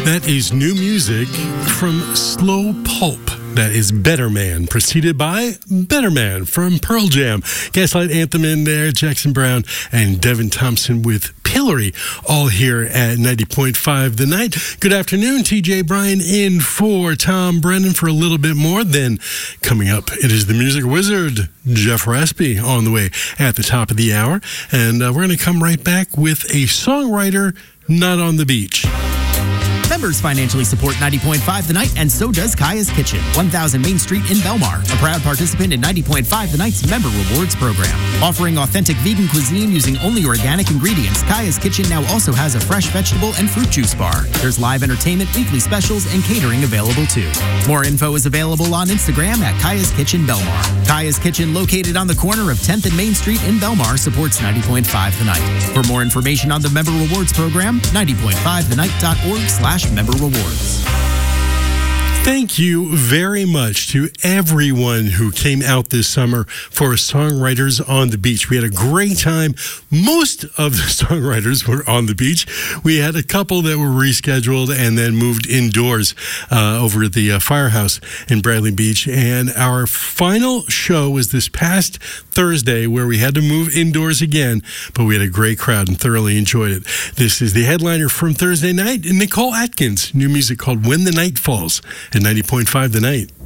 That is new music from Slow Pulp. That is Better Man, preceded by Better Man from Pearl Jam. Gaslight Anthem in there, Jackson Browne and Devin Thompson with Pillory, all here at 90.5 The Night. Good afternoon, TJ Bryan in for Tom Brennan for a little bit more. Then coming up, it is the music wizard, Jeff Raspy, on the way at the top of the hour. And we're going to come right back with a songwriter not on the beach. Members financially support 90.5 The Night, and so does Kaya's Kitchen, 1000 Main Street in Belmar, a proud participant in 90.5 The Night's Member Rewards program. Offering authentic vegan cuisine using only organic ingredients, Kaya's Kitchen now also has a fresh vegetable and fruit juice bar. There's live entertainment, weekly specials, and catering available too. More info is available on Instagram at Kaya's Kitchen Belmar. Kaya's Kitchen, located on the corner of 10th and Main Street in Belmar, supports 90.5 The Night. For more information on the Member Rewards program, 90.5thenight.org/member rewards. Thank you very much to everyone who came out this summer for Songwriters on the Beach. We had a great time. Most of the songwriters were on the beach. We had a couple that were rescheduled and then moved indoors over at the Firehouse in Bradley Beach. And our final show was this past Thursday, where we had to move indoors again, but we had a great crowd and thoroughly enjoyed it. This is the headliner from Thursday night, Nicole Atkins. New music called When the Night Falls at 90.5 The Night.